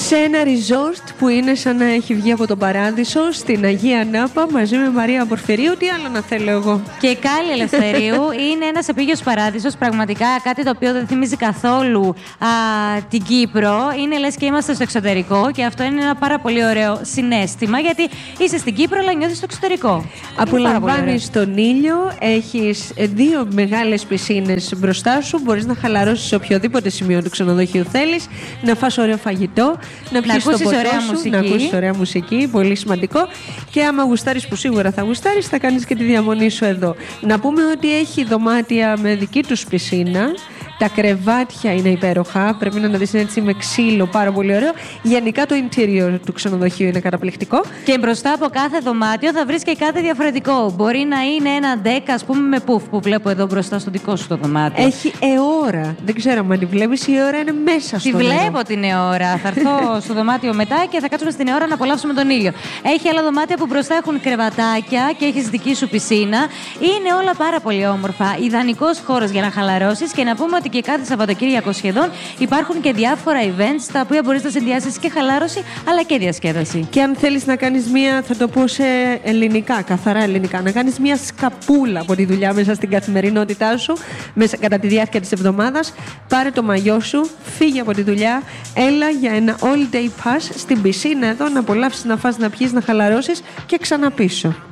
σε ένα resort που είναι σαν να έχει βγει από τον παράδεισο, στην Αγία Νάπα, μαζί με Μαρία Πορφυρίου. Τι άλλο να θέλω εγώ. Και η Κάλλη Ελευθερίου είναι ένας επίγειος παράδεισος, πραγματικά κάτι το οποίο δεν θυμίζει καθόλου την Κύπρο. Είναι λες και είμαστε στο εξωτερικό και αυτό είναι ένα πάρα πολύ ωραίο συναίσθημα, γιατί είσαι στην Κύπρο αλλά νιώθεις στο εξωτερικό. Απολαμβάνεις τον ήλιο, έχεις 2 μεγάλες πισίνες μπροστά σου, μπορείς να χαλαρώσεις σε οποιοδήποτε σημείο του ξενοδοχείου θέλεις, να φας ωραίο φαγητό, να πιεις το ποτό σου, να ακούσεις ωραία μουσική, πολύ σημαντικό. Και άμα γουστάρεις, που σίγουρα θα γουστάρεις, θα κάνεις και τη διαμονή σου εδώ. Να πούμε ότι έχει δωμάτια με δική τους πισίνα. Τα κρεβάτια είναι υπέροχα. Πρέπει να τα δεις έτσι με ξύλο, πάρα πολύ ωραίο. Γενικά το interior του ξενοδοχείου είναι καταπληκτικό. Και μπροστά από κάθε δωμάτιο θα βρεις και κάτι διαφορετικό. Μπορεί να είναι ένα ντεκ, ας πούμε, με πουφ που βλέπω εδώ μπροστά στο δικό σου το δωμάτιο. Έχει αιώρα. Δεν ξέρω αν τη βλέπεις, η αιώρα είναι μέσα στο δωμάτιο. Τη βλέπω την αιώρα. Θα έρθω στο δωμάτιο μετά και θα κάτσουμε στην αιώρα να απολαύσουμε τον ήλιο. Έχει άλλα δωμάτια που μπροστά έχουν κρεβατάκια και έχεις δική σου πισίνα. Είναι όλα πάρα πολύ όμορφα. Ιδανικός χώρος για να χαλαρώσεις και να πούμε ότι και κάθε Σαββατοκύριακο σχεδόν υπάρχουν και διάφορα events τα οποία μπορείς να συνδυάσεις και χαλάρωση αλλά και διασκέδαση. Και αν θέλεις να κάνεις μία, θα το πω σε ελληνικά, καθαρά ελληνικά, να κάνεις μία σκαπούλα από τη δουλειά μέσα στην καθημερινότητά σου, μέσα κατά τη διάρκεια της εβδομάδας, πάρε το μαγιό σου, φύγε από τη δουλειά, έλα για ένα all day pass στην πισίνα εδώ, να απολαύσεις, να φας, να πιείς, να χαλαρώσεις και ξαναπίσω.